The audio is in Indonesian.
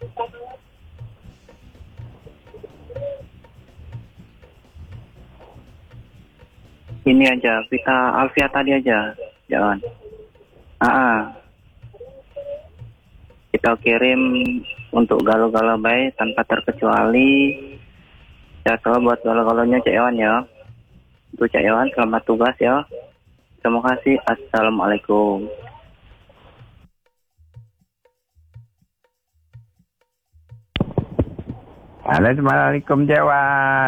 Ini aja, Vita Alfia tadi aja, jangan. Kita kirim untuk galau-galau baik tanpa terkecuali. Ya, kalau buat galau-galaunya Cak Iwan ya. Untuk Cak Iwan, selamat tugas ya. Terima kasih. Assalamualaikum. Assalamualaikum Jawa.